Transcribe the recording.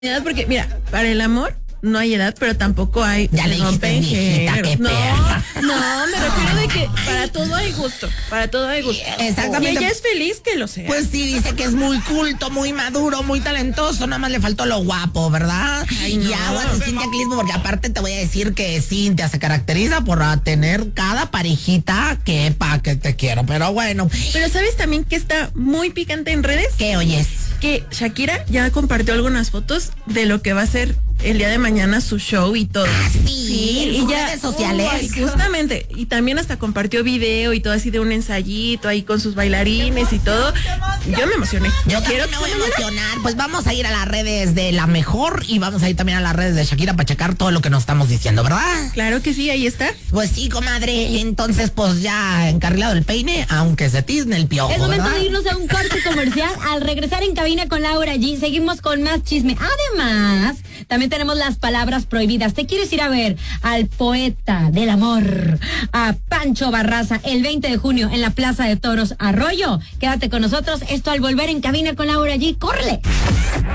edad, porque mira, para el amor no hay edad, pero tampoco hay. Ya le dijiste viejita, qué perra. No, me refiero de que para todo hay gusto, para todo hay gusto. Exactamente. Y ella es feliz que lo sea. Pues sí, dice que es muy culto, muy maduro, muy talentoso, nada más le faltó lo guapo, ¿verdad? Ay, no. Y aguas de Cintia Clismo, porque aparte te voy a decir que Cintia se caracteriza por tener cada parejita que te quiero, pero bueno. Pero ¿sabes también que está muy picante en redes? ¿Qué oyes? Que Shakira ya compartió algunas fotos de lo que va a ser el día de mañana su show y todo. Sí, en redes sociales. Justamente. Y también hasta compartió video y todo así de un ensayito ahí con sus bailarines y todo. Yo me emocioné. Yo quiero me voy a emocionar. Pues vamos a ir a las redes de La Mejor y vamos a ir también a las redes de Shakira para checar todo lo que nos estamos diciendo, ¿verdad? Claro que sí, ahí está. Pues sí, comadre. Entonces, pues ya encarrilado el peine, aunque se tizne el piojo, Es momento ¿verdad? de irnos a un corte comercial. Al regresar en cabina con Laura G, seguimos con más chisme. Además, también tenemos las palabras prohibidas. ¿Te quieres ir a ver al poeta del amor, a Pancho Barraza, el 20 de junio en la Plaza de Toros Arroyo? Quédate con nosotros. Esto al volver en cabina con Laura G. ¡Córrele!